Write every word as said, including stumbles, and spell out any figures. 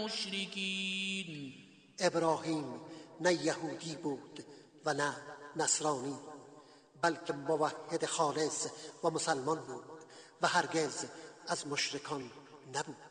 المشركين. ابراهیم نه یهودی بود و نه نصرانی، بلکه موحد خالص و مسلمان بود و هرگز از مشرکان نبود.